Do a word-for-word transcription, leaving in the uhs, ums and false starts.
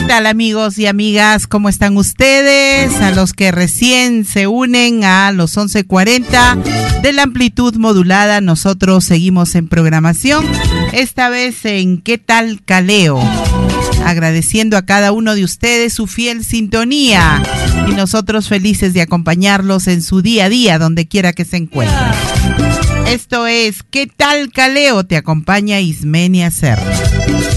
tal, amigos y amigas? ¿Cómo están ustedes? A los que recién se unen a los once cuarenta de la amplitud modulada, nosotros seguimos en programación, esta vez en ¿Qué tal Caleo? Agradeciendo a cada uno de ustedes su fiel sintonía y nosotros felices de acompañarlos en su día a día, donde quiera que se encuentren. Esto es ¿Qué tal Caleo? Te acompaña Ismenia Serra.